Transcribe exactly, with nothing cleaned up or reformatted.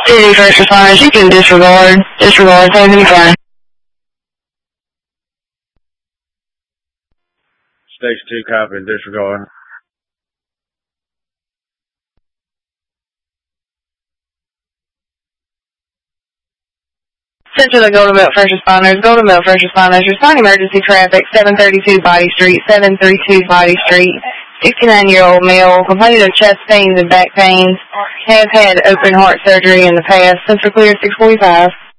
City first responders, you can disregard. Disregard, same thing fine. Station two copy, disregard. Central to Golden Belt first responders, Golden Belt first responders, respond emergency traffic, seven thirty-two Body Street, seven thirty-two Body Street, sixty-nine-year-old male, complaining of chest pains and back pains, has had open heart surgery in the past, since for clear six forty-five.